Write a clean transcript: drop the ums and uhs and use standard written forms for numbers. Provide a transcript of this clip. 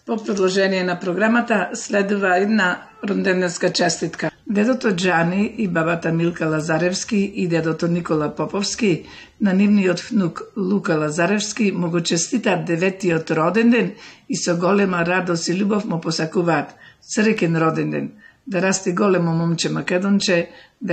По продолжение на програмата следува една рожденска честитка. Дедото Джани и бабата Милка Лазаревски и дедото Никола Поповски на нивниот внук Лука Лазаревски му го честитат 9-тиот роден ден и со голема радост и љубов му посакуваат среќен роден ден. Да расте големо момче македонче,